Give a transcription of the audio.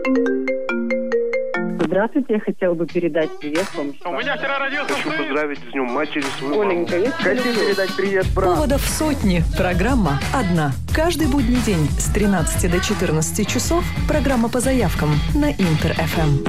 Здравствуйте, я хотела бы передать привет вам. У меня вчера родился Хочу сын. поздравить с Днем Матери свою Оленька, маму. я тебе Хочу люблю. передать привет брату. Поводов сотни. Программа одна. Каждый будний день с 13 до 14 часов. Программа по заявкам на Интер-ФМ.